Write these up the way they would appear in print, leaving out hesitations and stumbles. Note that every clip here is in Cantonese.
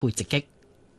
盃直擊。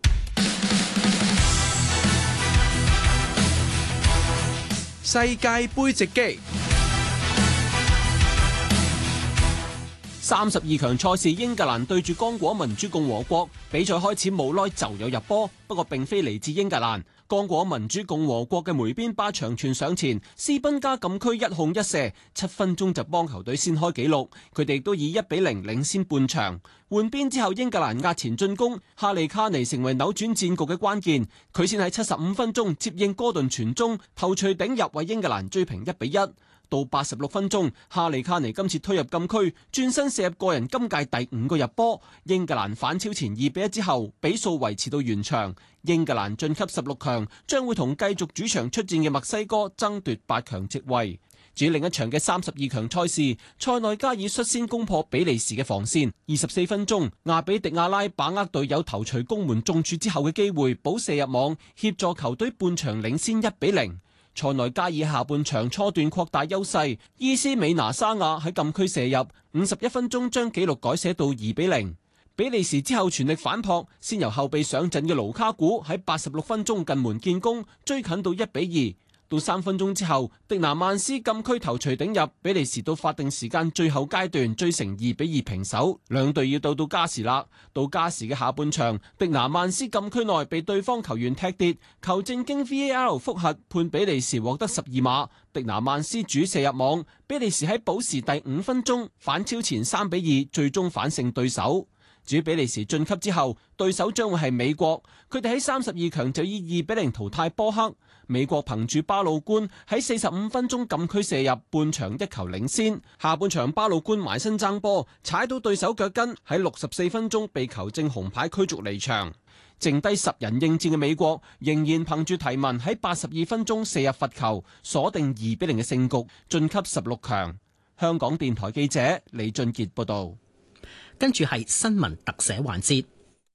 世界盃直擊。32強賽事，英格蘭對住剛果民主共和國，比賽開始冇耐就有入波，不過並非嚟自英格蘭。剛果民主共和國嘅梅邊巴長傳上前，斯賓加禁區一控一射，7分鐘就幫球隊先開紀錄。佢哋都以1-0領先半場。換邊之後，英格蘭壓前進攻，哈利卡尼成為扭轉戰局嘅關鍵。佢先喺75分鐘接應哥頓傳中，頭槌頂入，為英格蘭追平1-1。到86分鐘，哈利卡尼今次推入禁區，轉身射入個人今屆第5個入波。英格蘭反超前2-1之後，比數維持到完場。英格蘭晉級16強，將會同繼續主場出戰嘅墨西哥爭奪8強席位。至於另一場嘅32強賽事，塞內加爾率先攻破比利時嘅防線。24分鐘，亞比迪亞拉把握隊友頭槌攻門中柱之後嘅機會，補射入網，協助球隊半場領先1-0。塞內加爾下半場初段擴大優勢，伊斯美拿沙亞喺禁區射入，51分鐘將紀錄改寫到2-0。比利時之後全力反撲，先由後備上陣嘅盧卡古喺86分鐘近門建功，追近到1-2。到3分鐘之後，迪拿曼斯禁區頭槌頂入，比利時到法定時間最後階段追成2-2平手，兩隊要到加時啦。到加時嘅下半場，迪拿曼斯禁區內被對方球員踢跌，球證經 VAR 複核判比利時獲得12碼，迪拿曼斯主射入網，比利時喺補時第5分鐘反超前3-2，最終反勝對手。至於比利時晉級之後，對手將會係美國，佢哋喺32強就以2-0淘汰波克。美國憑住巴魯官喺45分鐘禁區射入，半場1球領先。下半場巴魯官埋身爭波，踩到對手腳跟，喺64分鐘被球證紅牌驅逐離場。剩低10人應戰嘅美國，仍然憑住提文喺82分鐘射入罰球，鎖定2-0嘅勝局，晉級16強。香港電台記者李俊傑報道。 跟住係新聞特寫環節。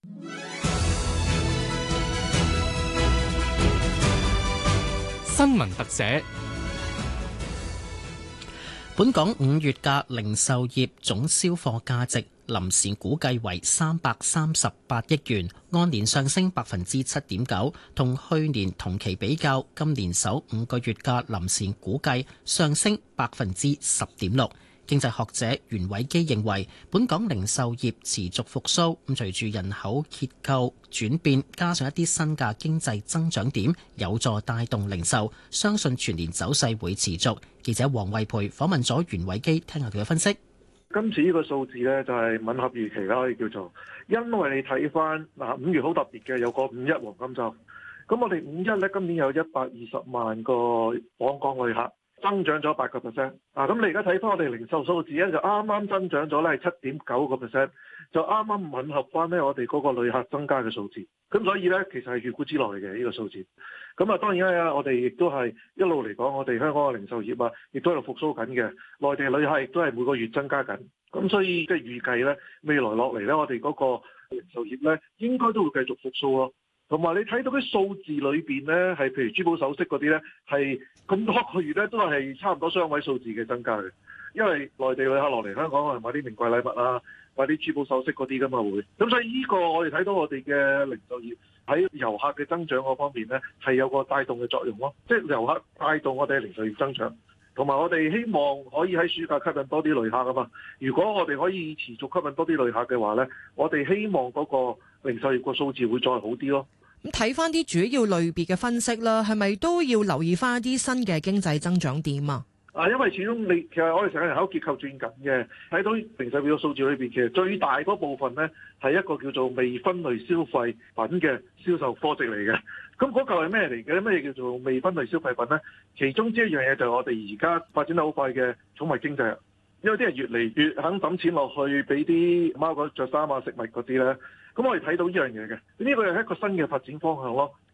新聞特寫。 本港5月嘅零售業總銷貨價值臨時估計為338億元，按年上升7.9%，同去年同期比較，今年首5個月嘅臨時估計上升10.6%。經濟學者袁偉基認為，本港零售業持續復甦，隨住人口結構轉變，加上一啲新嘅經濟增長點，有助帶動零售，相信全年走勢會持續。記者黃慧培訪問咗袁偉基，聽下佢嘅分析。 今次呢個數字呢，就係吻合預期啦，可以叫做，因為你睇翻5月好特別嘅，有個5·1黃金週，咁我哋5·1呢，今年有120萬個訪港旅客。增長咗8%，咁你而家睇翻我哋零售數字咧，就啱啱增長咗咧7.9%，就啱啱吻合翻咧我哋嗰個旅客增加嘅數字。咁所以咧，其實係預估之內嘅呢個數字。咁啊，當然咧，我哋亦都係一路嚟講，我哋香港嘅零售業啊，亦都喺度復甦緊嘅。內地旅客亦都係每個月增加緊。咁所以即係預計咧，未來落嚟咧，我哋嗰個零售業咧，應該都會繼續復甦咯。同埋你睇到啲數字裏邊咧，係譬如珠寶首飾嗰啲咧，係咁多個月咧都係差唔多雙位數字嘅增加嘅。因為內地旅客落嚟香港係買啲名貴禮物啊，買啲珠寶首飾嗰啲噶嘛會。咁所以呢個我哋睇到我哋嘅零售業喺遊客嘅增長嗰方面咧，係有個帶動嘅作用咯。即係遊客帶動我哋嘅零售業增長，同埋我哋希望可以喺暑假吸引多啲旅客啊嘛。如果我哋可以持續吸引多啲旅客嘅話咧，我哋希望嗰個零售業個數字會再好啲咯。 咁睇翻啲主要類別嘅分析啦，係咪都要留意翻一啲新嘅經濟增長點啊？ 因為始終其實我哋成個人口結構轉緊嘅，睇到零售業嘅數字裏邊，其實最大嗰部分咧係一個叫做未分類消費品嘅銷售科值嚟嘅。咁嗰嚿係咩嚟嘅？咩叫做未分類消費品咧？其中之一樣嘢就係我哋而家發展得好快嘅寵物經濟。因為啲人越嚟越肯抌錢落去俾啲貓狗着衫啊、食物嗰啲咧，咁我哋睇到呢樣嘢嘅，呢個係一個新嘅發展方向咯。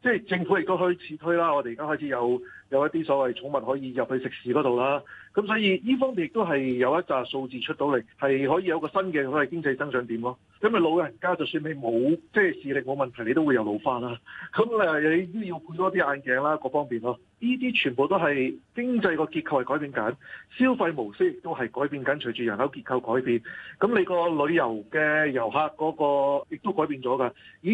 即係政府亦都開始推啦，我哋而家開始有一啲所謂寵物可以入去食肆嗰度啦。咁所以呢方面亦都係有一紮數字出到嚟，係可以有個新嘅所謂經濟增長點咯。咁啊老人家就算你冇即係視力冇問題，你都會有老花啦。咁你都要配多啲眼鏡啦，各方面咯。呢啲全部都係經濟個結構係改變緊，消費模式亦都係改變緊，隨住人口結構改變。咁你個旅遊嘅遊客嗰個亦都改變咗㗎。